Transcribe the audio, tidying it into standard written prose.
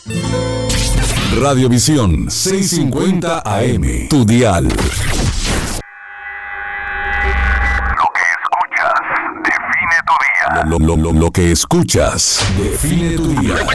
Radiovisión 650 AM, tu dial. Lo que escuchas define tu día.